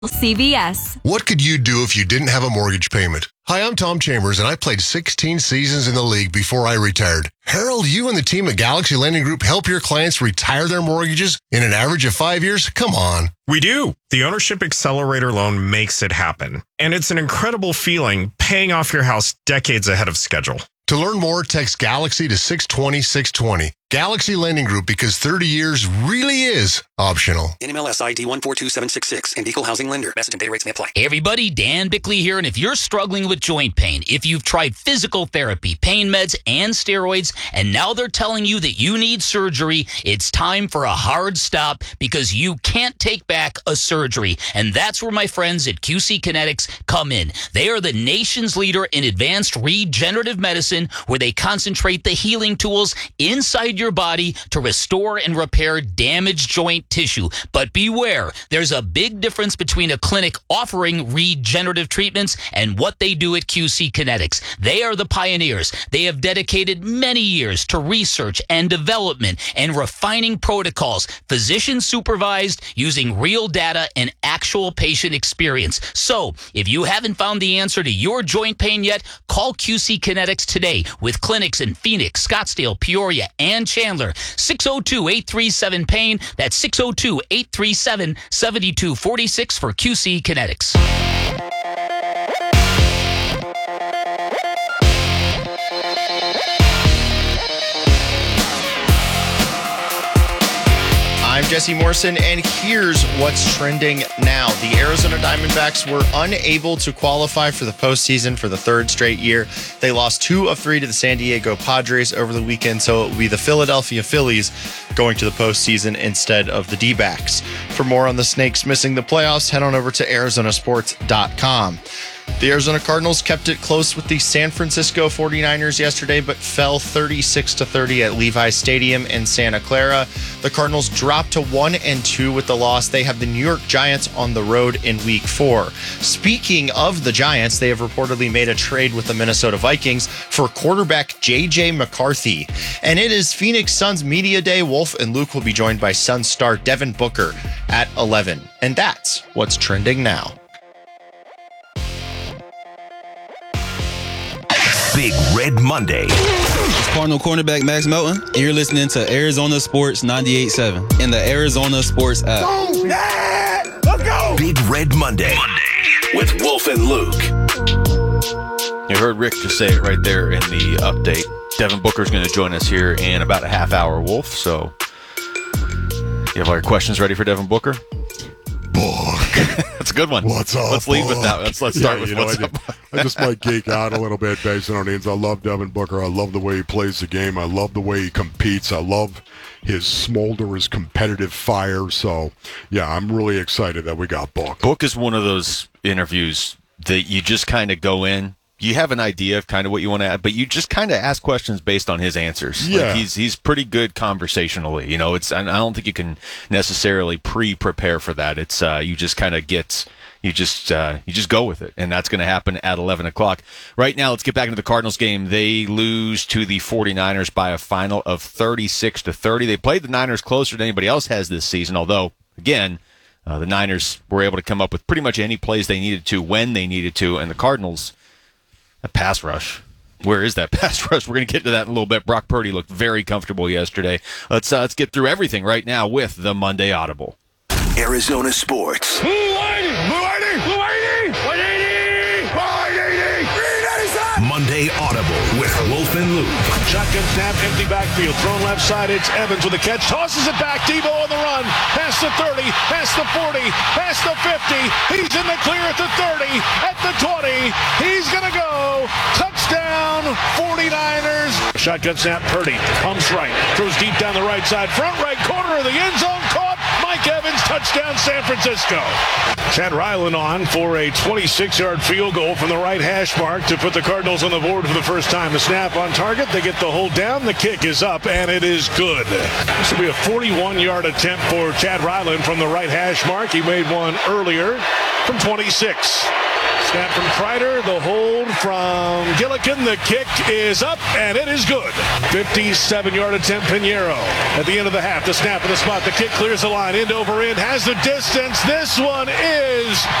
CVS. What could you do if you didn't have a mortgage payment? Hi, I'm Tom Chambers, and I played 16 seasons in the league before I retired. Harold, you and the team at Galaxy Lending Group help your clients retire their mortgages in an average of 5 years? Come on. We do. The Ownership Accelerator loan makes it happen. And it's an incredible feeling paying off your house decades ahead of schedule. To learn more, text Galaxy to 620-620. Galaxy Lending Group, because 30 years really is optional. NMLS ID 142766 and Equal Housing Lender. Message and data rates may apply. Hey everybody, Dan Bickley here, and if you're struggling with joint pain, if you've tried physical therapy, pain meds, and steroids, and now they're telling you that you need surgery, it's time for a hard stop because you can't take back a surgery. And that's where my friends at QC Kinetics come in. They are the nation's leader in advanced regenerative medicine, where they concentrate the healing tools inside your body to restore and repair damaged joint tissue. But beware, there's a big difference between a clinic offering regenerative treatments and what they do at QC Kinetics. They are the pioneers. They have dedicated many years to research and development and refining protocols, physician supervised, using real data and actual patient experience. So, if you haven't found the answer to your joint pain yet, call QC Kinetics today with clinics in Phoenix, Scottsdale, Peoria, and Chandler. 602-837-PAIN. That's 602-837-7246 for QC Kinetics. I'm Jesse Morrison, and here's what's trending now. The Arizona Diamondbacks were unable to qualify for the postseason for the third straight year. They lost 2 of 3 to the San Diego Padres over the weekend, so it will be the Philadelphia Phillies going to the postseason instead of the D-backs. For more on the Snakes missing the playoffs, head on over to ArizonaSports.com. The Arizona Cardinals kept it close with the San Francisco 49ers yesterday, but fell 36-30 at Levi's Stadium in Santa Clara. The Cardinals dropped to 1-2 with the loss. They have the New York Giants on the road in Week 4. Speaking of the Giants, they have reportedly made a trade with the Minnesota Vikings for quarterback J.J. McCarthy. And it is Phoenix Suns Media Day. Wolf and Luke will be joined by Suns star Devin Booker at 11. And that's what's trending now. Big Red Monday. It's Cardinal cornerback Max Melton, and you're listening to Arizona Sports 98.7 in the Arizona Sports app. Let's go! Big Red Monday with Wolf and Luke. You heard Rick just say it right there in the update. Devin Booker's going to join us here in about a half hour, Wolf. So, you have all your questions ready for Devin Booker? That's a good one. What's up? Let's leave with that. Let's start with what's up. I just might geek out a little bit based on our names. I love Devin Booker. I love the way he plays the game. I love the way he competes. I love his smolder, his competitive fire. So, yeah, I'm really excited that we got Book. Book is one of those interviews that you just kind of go in. You have an idea of kind of what you want to add, but you just kind of ask questions based on his answers. Yeah. Like he's pretty good conversationally. You know, I don't think you can necessarily prepare for that. It's you just kind of you just go with it, and that's going to happen at 11 o'clock. Right now, let's get back into the Cardinals game. They lose to the 49ers by a final of 36-30. They played the Niners closer than anybody else has this season, although, again, the Niners were able to come up with pretty much any plays they needed to when they needed to, and the Cardinals, a pass rush. Where is that pass rush? We're going to get to that in a little bit. Brock Purdy looked very comfortable yesterday. Let's get through everything right now with the Monday Audible. Arizona Sports. Blue 80! Blue 80! Blue 80! 180! 180! 387! Monday Audible with Wolf and Luke. Shotgun snap, empty backfield. Thrown left side, it's Evans with a catch. Tosses it back. Debo on the run. Past the 30, past the 40, past the 50. He's in the clear at the 30, at the 20. He's going to go. Touchdown, 49ers. Shotgun snap, Purdy. Pumps right. Throws deep down the right side. Front right corner of the end zone. Caught. Mike Evans, touchdown, San Francisco. Chad Ryland on for a 26-yard field goal from the right hash mark to put the Cardinals on the board for the first time. The snap on target. They get the hold down. The kick is up, and it is good. This will be a 41-yard attempt for Chad Ryland from the right hash mark. He made one earlier from 26. Snap from Kreider, the hold from Gillikin. The kick is up, and it is good. 57-yard attempt, Pinheiro. At the end of the half, the snap of the spot. The kick clears the line, end over end, has the distance. This one is